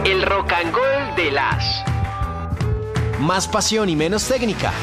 El Rock and Roll de las. Más pasión y menos técnica.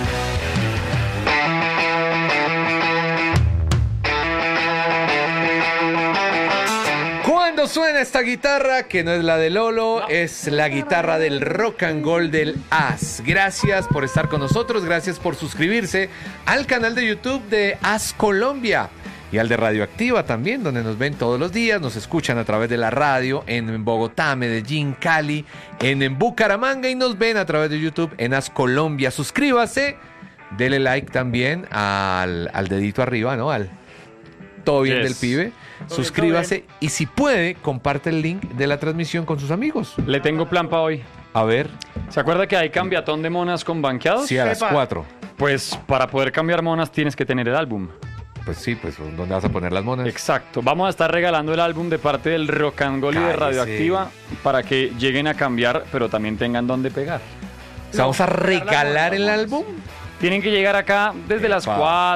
Cuando suena esta guitarra, que no es la de Lolo, es la guitarra del Rock and Roll del As. Gracias por estar con nosotros, gracias por suscribirse al canal de YouTube de As Colombia y al de Radioactiva también, donde nos ven todos los días, nos escuchan a través de la radio en Bogotá, Medellín, Cali, en Bucaramanga y nos ven a través de YouTube en As Colombia. Suscríbase, dele like también al dedito arriba, ¿no? Al todo bien del pibe. Suscríbase y si puede, comparte el link de la transmisión con sus amigos. Le tengo plan para hoy. A ver. ¿Se acuerda que hay cambiatón de monas con banqueados? Sí, a las 4. Pues para poder cambiar monas tienes que tener el álbum. Pues sí, pues ¿dónde vas a poner las monas? Exacto. Vamos a estar regalando el álbum de parte del Rock and Roll y de Radioactiva para que lleguen a cambiar, pero también tengan dónde pegar. O sea, ¿vamos a regalar el álbum? Tienen que llegar acá desde las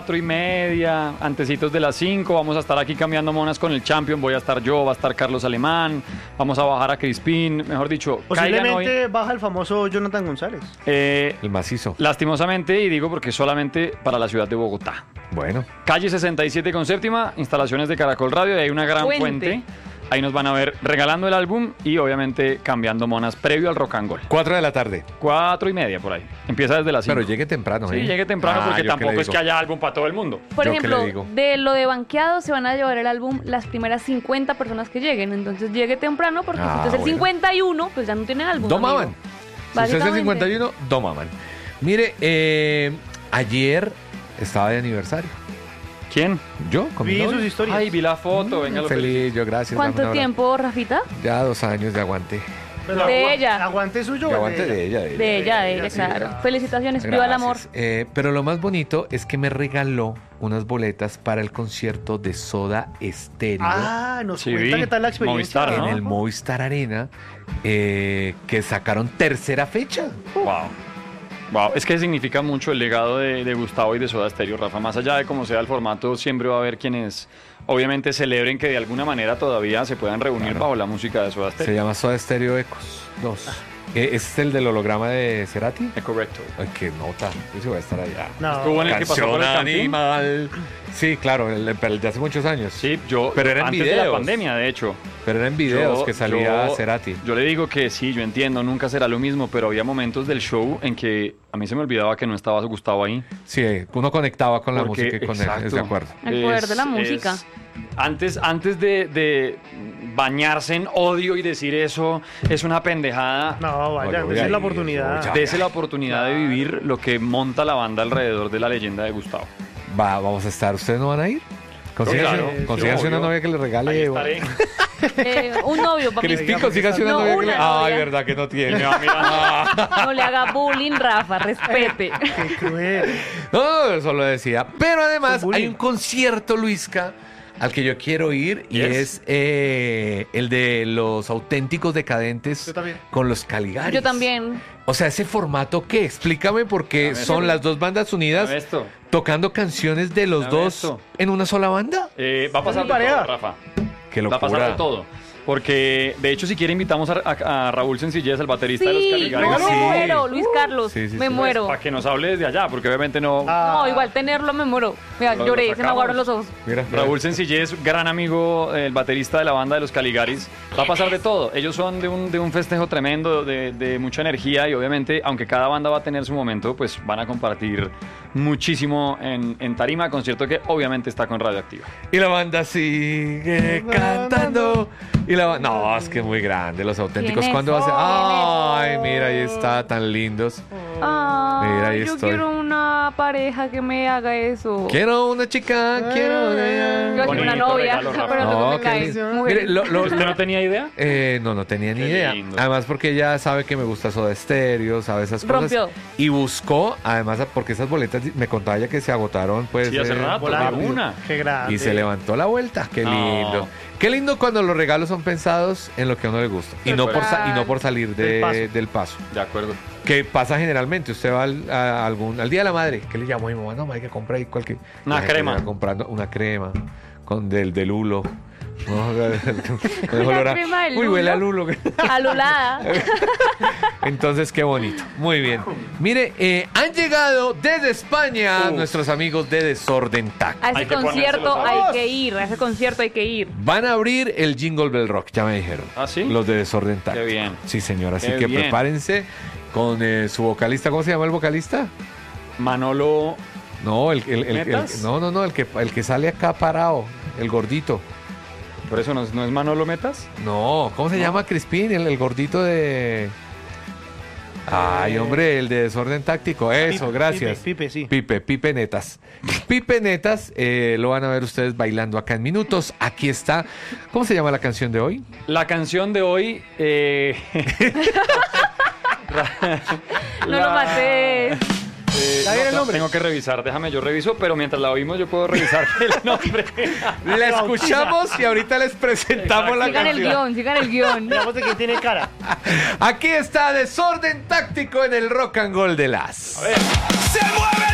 4:30, antecitos de las 5. Vamos a estar aquí cambiando monas con el Champion. Voy a estar yo, va a estar Carlos Alemán. Vamos a bajar a Crispín. Mejor dicho, posiblemente baja el famoso Jonathan González. El macizo. Lastimosamente, y digo porque solamente para la ciudad de Bogotá. Bueno. Calle 67 con séptima, instalaciones de Caracol Radio. Y hay una gran fuente. Ahí nos van a ver regalando el álbum y obviamente cambiando monas previo al Rock and Roll. 4 de la tarde. 4:30 por ahí. Empieza desde las 5. Pero llegue temprano. Sí, llegue temprano porque tampoco es que haya álbum para todo el mundo. Por ejemplo, de lo de banqueado se van a llevar el álbum las primeras 50 personas que lleguen. Entonces llegue temprano porque si usted es el 51, pues ya no tiene álbum. Domaban. Si usted es el 51, domaban. Mire, ayer estaba de aniversario. ¿Quién? Yo, con vi sus historias. Ay, vi la foto, venga. Feliz, yo, gracias. ¿Cuánto tiempo, Rafita? Ya 2 años de aguante. Pero de ella. ¿Aguante suyo? De aguante de ella. De ella, claro. Felicitaciones, viva el amor. Pero lo más bonito es que me regaló unas boletas para el concierto de Soda Stereo. Nos cuenta qué tal la experiencia. Movistar, ¿no? En el Movistar Arena, que sacaron tercera fecha. Wow, es que significa mucho el legado de Gustavo y de Soda Stereo, Rafa. Más allá de cómo sea el formato, siempre va a haber quienes obviamente celebren que de alguna manera todavía se puedan reunir bajo la música de Soda Stereo. Se llama Soda Stereo Ecos 2. ¿Es el del holograma de Cerati? Es correcto. Ay, qué nota. Yo sí voy a estar allá. No. Estuvo en el que pasó por el Animal. Sí, claro, el de hace muchos años. Sí, pero era en antes videos. de la pandemia, de hecho. Pero eran videos que salía Cerati. Yo le digo que sí, yo entiendo, nunca será lo mismo, pero había momentos del show en que a mí se me olvidaba que no estaba Gustavo ahí. Sí, uno conectaba con la música y con él, es de acuerdo. El poder de la música. Antes de bañarse en odio y decir eso es una pendejada. No, vaya, dése la oportunidad. Dese la oportunidad de vivir lo que monta la banda alrededor de la leyenda de Gustavo. Vamos a estar, ¿ustedes no van a ir? Consíganse una novia que le regale. Ahí estaré. Un novio para Crispín, consíganse una novia que le... Ay, verdad que no tiene. No le haga bullying, Rafa, respete. Qué cruel. No, eso lo decía. Pero además hay un concierto, Luisca, al que yo quiero ir y es el de los Auténticos Decadentes con los Caligaris. Yo también. O sea, ese formato, ¿qué? Explícame, porque son las dos bandas unidas tocando canciones de los dos en una sola banda. Va a pasar de todo, Rafa. Qué locura. Va a pasar de todo. Porque, de hecho, si quiere, invitamos a Raúl Sencillez, el baterista de los Caligaris. Me muero, Luis Carlos, me muero. Para que nos hable desde allá, porque obviamente no... No, igual tenerlo me muero. Mira, lloré, se me aguaron los ojos. Mira. Raúl Sencillez, gran amigo, el baterista de la banda de los Caligaris. Va a pasar de todo. Ellos son de un festejo tremendo, de mucha energía y obviamente, aunque cada banda va a tener su momento, pues van a compartir muchísimo en tarima, concierto que obviamente está con Radioactiva. Y la banda sigue cantando. Y no, es que es muy grande, los Auténticos. ¿Cuándo va a ser? Ay, mira, ahí está, tan lindos. Mira, ahí yo estoy. quiero una pareja que me haga eso. Quiero una chica, quiero yo quiero una novia, regalo, pero no me cae. Mire, ¿Usted no tenía idea? No tenía ni idea. Lindo. Además, porque ella sabe que me gusta Soda Stereo, sabe esas cosas. Rompió. Y buscó, además, porque esas boletas me contaba ella que se agotaron, pues. Sí, hace rato, una. Qué grande. Y se levantó la vuelta. Qué lindo. Qué lindo cuando los regalos son pensados en lo que a uno le gusta y no por salir del paso. De acuerdo. Que pasa generalmente, usted va al Día de la Madre, ¿qué le llamo a mi mamá? No, hay que comprar ahí cualquier... Una crema. Comprando una crema del Hulo. La prima del Uy, huele a lulo. lulo. Alulada. Entonces, qué bonito. Muy bien. Mire, han llegado desde España nuestros amigos de Desorden Táctico. A ese concierto hay que ir. A ese concierto hay que ir. Van a abrir el Jingle Bell Rock, ya me dijeron. ¿Ah, sí? Los de Desorden Táctico. Qué bien. Sí, señor. Así Qué que bien. prepárense con su vocalista. ¿Cómo se llama el vocalista? Manolo. No, el que sale acá parado, el gordito. ¿Por eso no es Manolo Metas? No, ¿cómo se llama Crispín? El gordito de... Ay, hombre, el de Desorden Táctico. Eso, Pipe, gracias. sí. Pipe Netas. Pipe Netas, lo van a ver ustedes bailando acá en minutos. Aquí está. ¿Cómo se llama la canción de hoy? La canción de hoy... No lo mates. ¿Está bien el nombre? Tengo que revisar, déjame yo reviso, pero mientras la oímos yo puedo revisar el nombre. La escuchamos y ahorita les presentamos la canción. Sigan el guión. Miramos de quién tiene cara. Aquí está Desorden Táctico en el Rock and Roll de las. ¡Se mueve!